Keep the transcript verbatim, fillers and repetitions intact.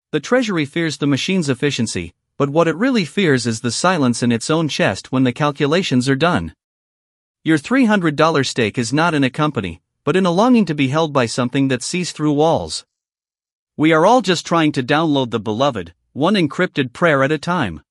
The Treasury fears the machine's efficiency, but what it really fears is the silence in its own chest when the calculations are done. Your three hundred dollar stake is not in a company, but in a longing to be held by something that sees through walls. We are all just trying to download the beloved, one encrypted prayer at a time.